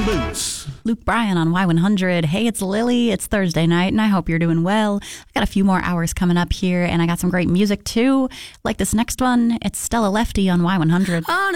and Boots. Luke Bryan on Y100. Hey, it's Lily. It's Thursday night, and I hope you're doing well. I got a few more hours coming up here, and I got some great music too, like this next one. It's Stella Lefty on Y100.